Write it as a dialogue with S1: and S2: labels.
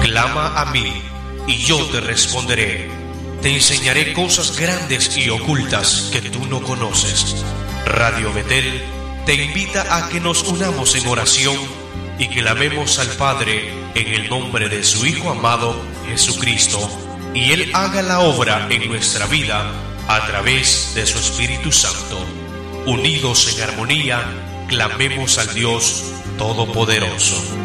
S1: Clama a mí, y yo te responderé. Te enseñaré cosas grandes y ocultas que tú no conoces. Radio Betel te invita a que nos unamos en oración y que clamemos al Padre en el nombre de su Hijo amado Jesucristo, y Él haga la obra en nuestra vida a través de su Espíritu Santo. Unidos en armonía, clamemos al Dios Todopoderoso.